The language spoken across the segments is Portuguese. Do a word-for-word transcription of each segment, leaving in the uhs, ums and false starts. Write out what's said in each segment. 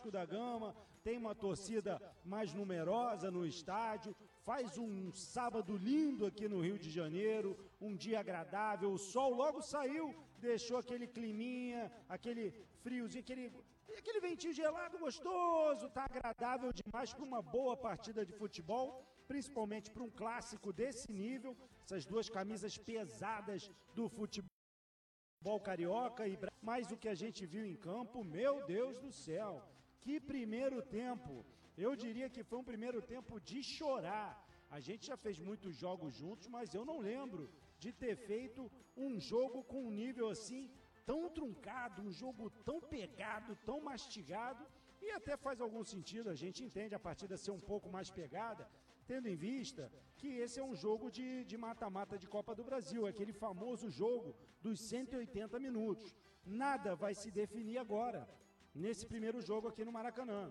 Vasco da Gama tem uma torcida mais numerosa no estádio, faz um sábado lindo aqui no Rio de Janeiro, um dia agradável, o sol logo saiu, deixou aquele climinha, aquele friozinho, aquele, aquele ventinho gelado gostoso, tá agradável demais para uma boa partida de futebol, principalmente para um clássico desse nível, essas duas camisas pesadas do futebol carioca, e mas o que a gente viu em campo, meu Deus do céu, que primeiro tempo, eu diria que foi um primeiro tempo de chorar. A gente já fez muitos jogos juntos, mas eu não lembro de ter feito um jogo com um nível assim tão truncado, um jogo tão pegado, tão mastigado, e até faz algum sentido, a gente entende a partida ser um pouco mais pegada, tendo em vista que esse é um jogo de de mata-mata de Copa do Brasil, aquele famoso jogo dos cento e oitenta minutos. Nada vai se definir agora, nesse primeiro jogo aqui no Maracanã.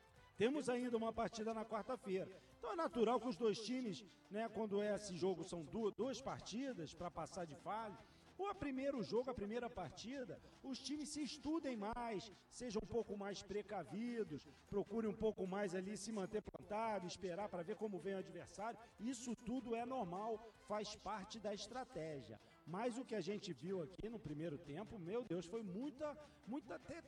Temos ainda uma partida na quarta-feira. Então é natural que os dois times, né, quando é esse jogo, são duas, duas partidas para passar de fase, ou a primeiro jogo, a primeira partida, os times se estudem mais, sejam um pouco mais precavidos, procurem um pouco mais ali se manter plantado, esperar para ver como vem o adversário. Isso tudo é normal, faz parte da estratégia. Mas o que a gente viu aqui no primeiro tempo, meu Deus, foi muita, muita até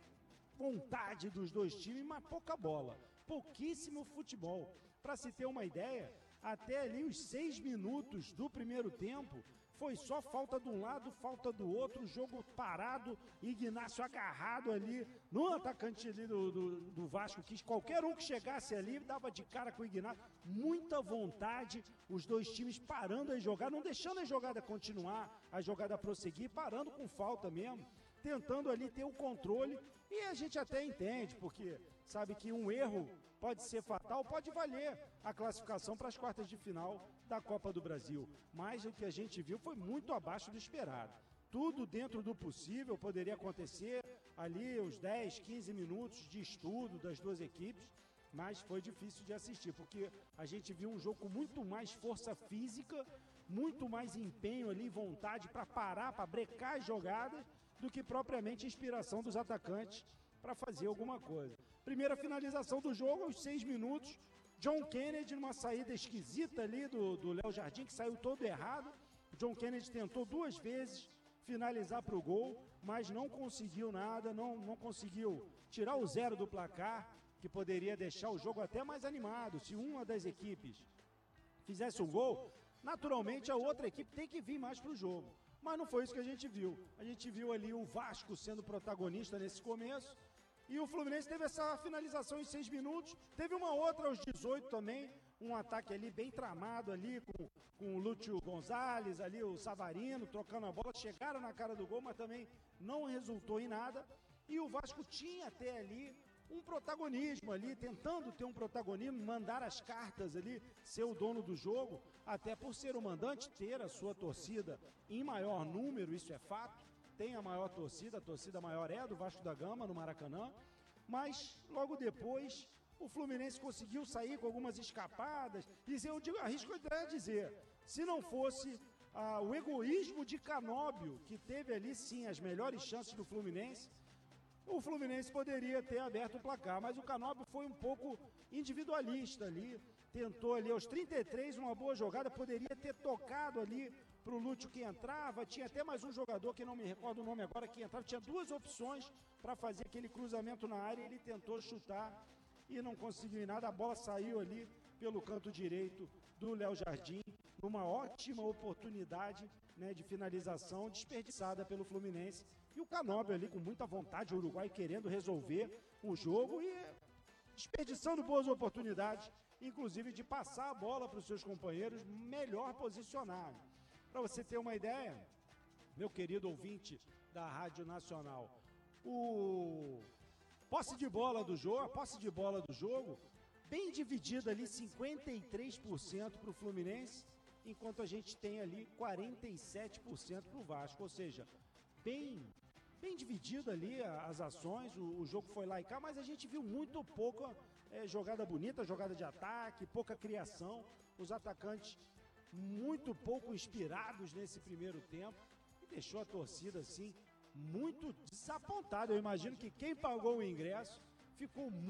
vontade dos dois times, mas pouca bola, pouquíssimo futebol. Para se ter uma ideia, até ali os seis minutos do primeiro tempo, foi só falta de um lado, falta do outro, jogo parado, Ignacio agarrado ali no atacante ali do, do, do Vasco, que qualquer um que chegasse ali dava de cara com o Ignacio, muita vontade, os dois times parando a jogar, não deixando a jogada continuar, a jogada prosseguir, parando com falta mesmo, tentando ali ter o controle, e a gente até entende, porque sabe que um erro pode ser fatal, pode valer a classificação para as quartas de final da Copa do Brasil, mas o que a gente viu foi muito abaixo do esperado. Tudo dentro do possível poderia acontecer, ali os dez, quinze minutos de estudo das duas equipes, mas foi difícil de assistir, porque a gente viu um jogo com muito mais força física, muito mais empenho ali, vontade para parar, para brecar as jogadas, do que propriamente inspiração dos atacantes para fazer alguma coisa. Primeira finalização do jogo, aos seis minutos, John Kennedy numa saída esquisita ali do, do Léo Jardim, que saiu todo errado. John Kennedy tentou duas vezes finalizar para o gol, mas não conseguiu nada, não, não conseguiu tirar o zero do placar, que poderia deixar o jogo até mais animado. Se uma das equipes fizesse um gol, naturalmente a outra equipe tem que vir mais para o jogo. Mas não foi isso que a gente viu. A gente viu ali o Vasco sendo protagonista nesse começo, e o Fluminense teve essa finalização em seis minutos, teve uma outra aos dezoito também, um ataque ali bem tramado ali, com, com o Lúcio Gonzalez, ali o Savarino, trocando a bola, chegaram na cara do gol, mas também não resultou em nada, e o Vasco tinha até ali um protagonismo ali, tentando ter um protagonismo, mandar as cartas ali, ser o dono do jogo, até por ser o mandante, ter a sua torcida em maior número, isso é fato, tem a maior torcida, a torcida maior é a do Vasco da Gama, no Maracanã, mas logo depois o Fluminense conseguiu sair com algumas escapadas, e eu digo, arrisco até a dizer, se não fosse ah, o egoísmo de Canóbio, que teve ali sim as melhores chances do Fluminense, o Fluminense poderia ter aberto o placar, mas o Canóbio foi um pouco individualista ali, tentou ali aos trinta e três uma boa jogada, poderia ter tocado ali para o Lúcio que entrava, tinha até mais um jogador que não me recordo o nome agora que entrava, tinha duas opções para fazer aquele cruzamento na área, ele tentou chutar e não conseguiu nada, a bola saiu ali pelo canto direito do Léo Jardim, numa ótima oportunidade, né, de finalização desperdiçada pelo Fluminense, e o Canóbio ali com muita vontade, o Uruguai querendo resolver o jogo e desperdiçando boas oportunidades, inclusive de passar a bola para os seus companheiros melhor posicionados. Para você ter uma ideia, meu querido ouvinte da Rádio Nacional, o posse de bola do jogo, a posse de bola do jogo, bem dividida ali, cinquenta e três por cento para o Fluminense, enquanto a gente tem ali quarenta e sete por cento para o Vasco, ou seja, bem, bem dividido ali as ações, o, o jogo foi lá e cá, mas a gente viu muito pouca é, jogada bonita, jogada de ataque, pouca criação, os atacantes muito pouco inspirados nesse primeiro tempo, e deixou a torcida assim muito desapontada. Eu imagino que quem pagou o ingresso ficou muito